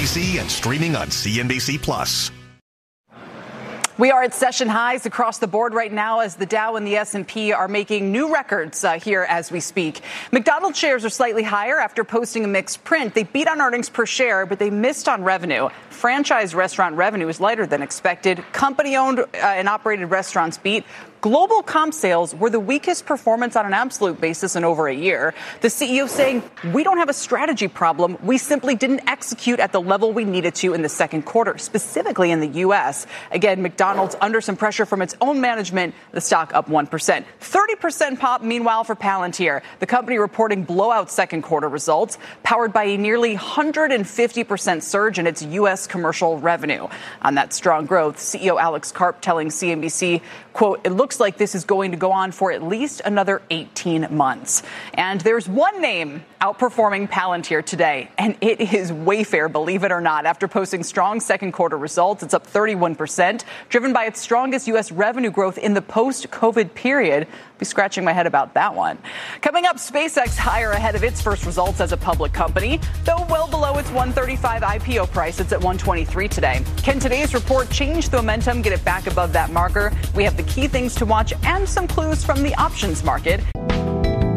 CNBC and streaming on CNBC+. We are at session highs across the board right now as the Dow and the S&P are making new records here as we speak. McDonald's shares are slightly higher after posting a mixed print. They beat on earnings per share, but they missed on revenue. Franchise restaurant revenue is lighter than expected. Company-owned and operated restaurants beat. Global comp sales were the weakest performance on an absolute basis in over a year. The CEO saying, we don't have a strategy problem. We simply didn't execute at the level we needed to in the second quarter, specifically in the U.S. Again, McDonald's under some pressure from its own management, the stock up 1%. 30% pop, meanwhile, for Palantir. The company reporting blowout second quarter results, powered by a nearly 150% surge in its U.S. commercial revenue. On that strong growth, CEO Alex Karp telling CNBC, quote, it looks like this is going to go on for at least another 18 months. And there's one name outperforming Palantir today, and it is Wayfair, believe it or not. After posting strong second quarter results, it's up 31%, driven by its strongest U.S. revenue growth in the post-COVID period. I'll be scratching my head about that one. Coming up, SpaceX higher ahead of its first results as a public company, though well below its $135 IPO price. It's at $123 today. Can today's report change the momentum, get it back above that marker? We have the key things to watch and some clues from the options market